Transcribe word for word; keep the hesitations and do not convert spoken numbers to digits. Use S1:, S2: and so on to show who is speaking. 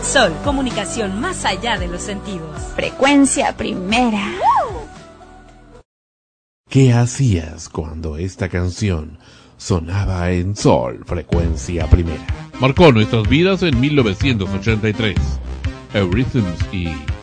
S1: Sol, comunicación más allá de los sentidos.
S2: Frecuencia primera.
S3: ¿Qué hacías cuando esta canción sonaba en Sol, frecuencia primera?
S4: Marcó nuestras vidas en mil novecientos ochenta y tres. Eurythmics y